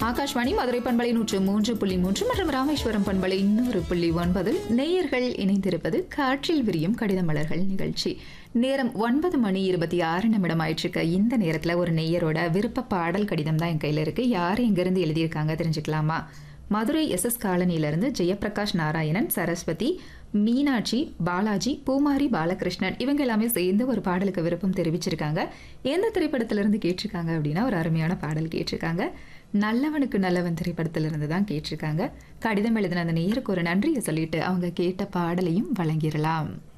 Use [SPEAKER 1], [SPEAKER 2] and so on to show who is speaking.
[SPEAKER 1] ஆகாஷ்வாணி மதுரை பண்பலை 103.3 மற்றும் ராமேஸ்வரம் பண்பலை 100.9 நேயர்கள் இணைந்திருப்பது காற்றில் விரியும் கடித மலர்கள் நிகழ்ச்சி. நேரம் 9:26 ஆயிடுச்சுக்க. இந்த நேரத்தில் ஒரு நேயரோட விருப்ப பாடல் கடிதம் தான் என் கையில் இருக்கு. யார் எங்கிருந்து எழுதியிருக்காங்க தெரிஞ்சுக்கலாமா? மதுரை எஸ் காலனியிலிருந்து ஜெயபிரகாஷ் நாராயணன், சரஸ்வதி, மீனாட்சி, பாலாஜி, பூமாரி, பாலகிருஷ்ணன் இவங்க எல்லாமே சேர்ந்து ஒரு பாடலுக்கு விருப்பம் தெரிவிச்சிருக்காங்க. எந்த திரைப்படத்திலிருந்து கேட்டிருக்காங்க அப்படின்னா ஒரு அருமையான பாடல் கேட்டிருக்காங்க. நல்லவனுக்கு நல்லவன் திரைப்படத்திலிருந்து தான் கேட்டிருக்காங்க. கடிதம் எழுதின அந்த நேயருக்கு ஒரு நன்றியை சொல்லிட்டு அவங்க கேட்ட பாடலையும் வழங்கிடலாம்.